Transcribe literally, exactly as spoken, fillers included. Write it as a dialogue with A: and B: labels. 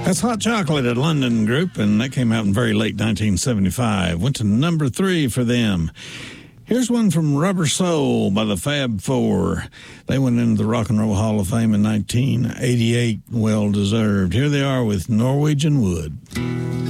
A: That's Hot Chocolate at London Group, and that came out in very late nineteen seventy-five. Went to number three for them. Here's one from Rubber Soul by the Fab Four. They went into the Rock and Roll Hall of Fame in nineteen eighty-eight. Well deserved. Here they are with Norwegian Wood.